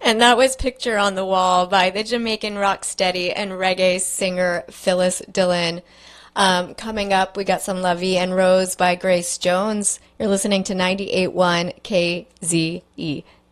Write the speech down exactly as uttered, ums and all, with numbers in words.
And that was Picture on the Wall by the Jamaican rocksteady and reggae singer Phyllis Dillon. Um, coming up, we got some La Vie en Rose by Grace Jones. You're listening to ninety-eight point one K Z E.